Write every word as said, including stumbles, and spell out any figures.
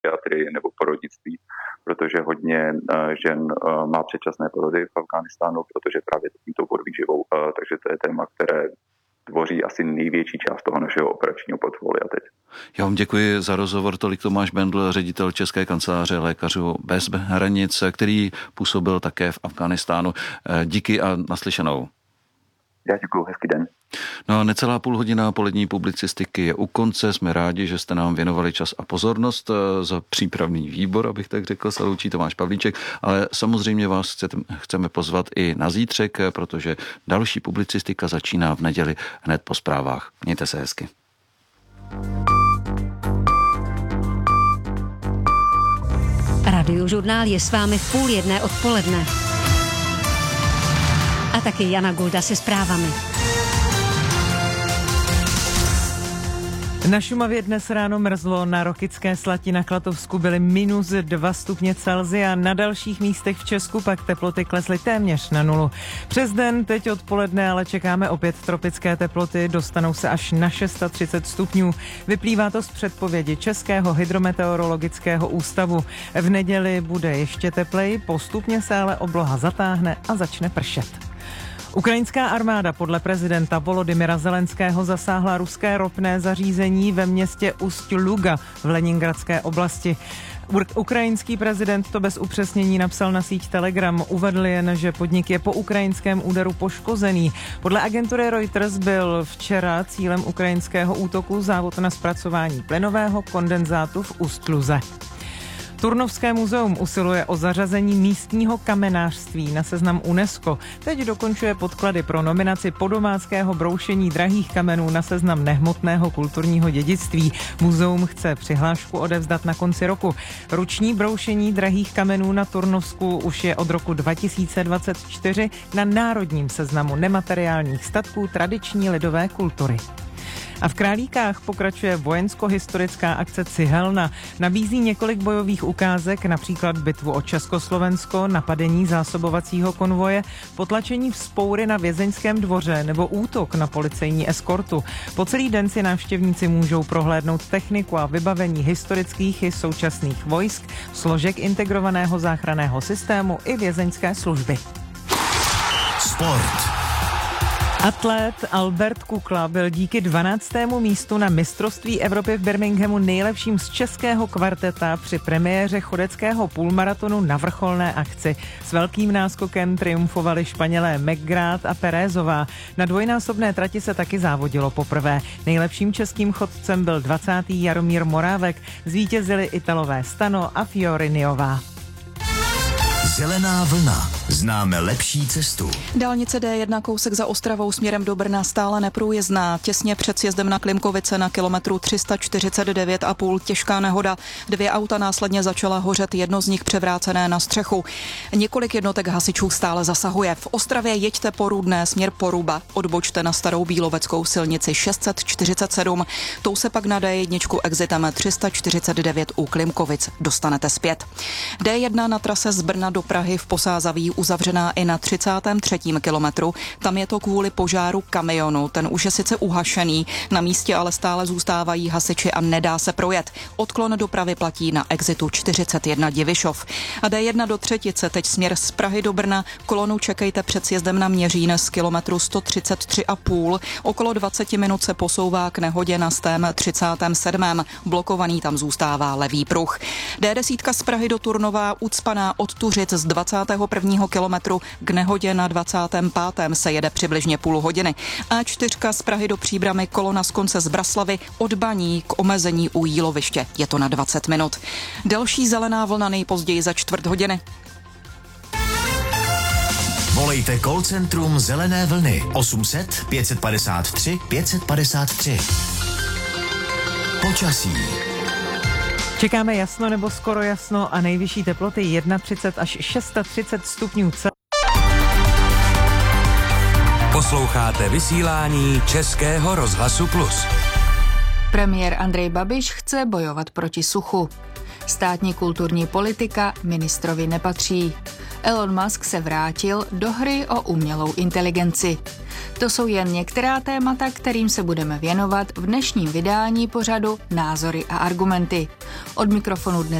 pediatrii nebo porodnictví, protože hodně žen má předčasné porody v Afghánistánu, protože právě tímto podvýživou, takže to je téma, které tvoří asi největší část toho našeho operačního portfolia teď. Já vám děkuji za rozhovor. Tolik Tomáš Bendl, ředitel České kanceláře Lékařů bez hranic, který působil také v Afghánistánu. Díky a naslyšenou. Já děkuji, hezký den. No a necelá půl hodina polední publicistiky je u konce. Jsme rádi, že jste nám věnovali čas a pozornost. Za přípravný výbor, abych tak řekl, se loučí Tomáš Pavlíček, ale samozřejmě vás chcete, chceme pozvat i na zítřek, protože další publicistika začíná v neděli hned po zprávách. Mějte se hezky. Radiožurnál je s vámi v půl jedné odpoledne. A taky Jana Gulda se zprávami. Na Šumavě dnes ráno mrzlo, na Rokycké Slati na Klatovsku byly minus dva stupně Celsia, na dalších místech v Česku pak teploty klesly téměř na nulu. Přes den, teď odpoledne, ale čekáme opět tropické teploty, dostanou se až na třicet šest stupňů. Vyplývá to z předpovědi Českého hydrometeorologického ústavu. V neděli bude ještě tepleji, postupně se ale obloha zatáhne a začne pršet. Ukrajinská armáda podle prezidenta Volodymyra Zelenského zasáhla ruské ropné zařízení ve městě Ust-Luga v Leningradské oblasti. Ukrajinský prezident to bez upřesnění napsal na síť Telegram. Uvedl jen, že podnik je po ukrajinském úderu poškozený. Podle agentury Reuters byl včera cílem ukrajinského útoku závod na zpracování plynového kondenzátu v Ust-Luze. Turnovské muzeum usiluje o zařazení místního kamenářství na seznam UNESCO. Teď dokončuje podklady pro nominaci podomáckého broušení drahých kamenů na seznam nehmotného kulturního dědictví. Muzeum chce přihlášku odevzdat na konci roku. Ruční broušení drahých kamenů na Turnovsku už je od roku dva tisíce dvacet čtyři na národním seznamu nemateriálních statků tradiční lidové kultury. A v Králíkách pokračuje vojensko-historická akce Cihelna. Nabízí několik bojových ukázek, například bitvu o Československo, napadení zásobovacího konvoje, potlačení vzpoury na vězeňském dvoře nebo útok na policejní eskortu. Po celý den si návštěvníci můžou prohlédnout techniku a vybavení historických i současných vojsk, složek integrovaného záchranného systému i vězeňské služby. Sport. Atlet Albert Kukla byl díky dvanáctému místu na mistrovství Evropy v Birminghamu nejlepším z českého kvarteta při premiéře chodeckého půlmaratonu na vrcholné akci. S velkým náskokem triumfovali Španělé McGrath a Perezová. Na dvojnásobné trati se taky závodilo poprvé. Nejlepším českým chodcem byl dvacátý Jaromír Morávek. Zvítězili Italové Stano a Fioriniová. Zelená vlna. Známe lepší cestu. Dálnice D jedna kousek za Ostravou směrem do Brna stále neprůjezdná. Těsně před sjezdem na Klimkovice na kilometru tři sta čtyřicet devět a půl těžká nehoda. Dvě auta následně začala hořet, jedno z nich převrácené na střechu. Několik jednotek hasičů stále zasahuje. V Ostravě jeďte po Rudné směr Poruba. Odbočte na Starou Bíloveckou silnici šest set čtyřicet sedm. Tou se pak na D jedna exitem tři sta čtyřicet devět u Klimkovic dostanete zpět. D jedna na trase z Brna do Prahy v Posázaví uzavřená i na třicátém třetím kilometru. Tam je to kvůli požáru kamionu. Ten už je sice uhašený, na místě ale stále zůstávají hasiči a nedá se projet. Odklon dopravy platí na exitu čtyřicet jedna Divišov. A D jedna do Třetice, teď směr z Prahy do Brna. Kolonu čekejte před sjezdem na Měřín z kilometru sto třicet tři a půl. Okolo dvacet minut se posouvá k nehodě na stém třicátém sedmém Blokovaný tam zůstává levý pruh. D deset z Prahy do Turnova ucpaná od Tuřic z dvacátého prvního kilometru k nehodě na dvacátém pátém se jede přibližně půl hodiny. A čtyři z Prahy do Příbramy, kolona z konce z Braslavy od Baní k omezení u Jíloviště. Je to na dvacet minut. Další zelená vlna nejpozději za čtvrt hodiny. Volejte call centrum Zelené vlny osm set pět padesát tři pět padesát tři. Počasí. Čekáme jasno nebo skoro jasno a nejvyšší teploty třicet jedna až třicet šest stupňů Celsia. Posloucháte vysílání Českého rozhlasu Plus. Premiér Andrej Babiš chce bojovat proti suchu. Státní kulturní politika ministrovi nepatří. Elon Musk se vrátil do hry o umělou inteligenci. To jsou jen některá témata, kterým se budeme věnovat v dnešním vydání pořadu Názory a argumenty. Od mikrofonu dnes